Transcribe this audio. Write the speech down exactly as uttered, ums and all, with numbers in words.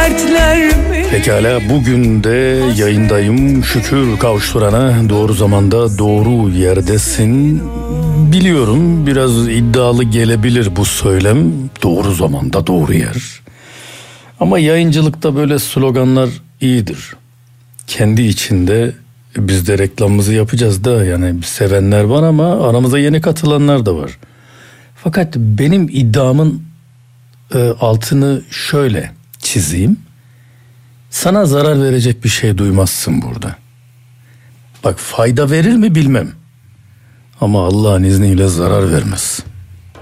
dertler. Pekala, bugün de yayındayım. Şükür kavuşturana, doğru zamanda doğru yerdesin. Biliyorum biraz iddialı gelebilir bu söylem. Doğru zamanda doğru yer. Ama yayıncılıkta böyle sloganlar iyidir. Kendi içinde biz de reklamımızı yapacağız da, yani sevenler var ama aramıza yeni katılanlar da var. Fakat benim iddiamın e, altını şöyle çizeyim. Sana zarar verecek bir şey duymazsın burada. Bak, fayda verir mi bilmem. Ama Allah'ın izniyle zarar vermez.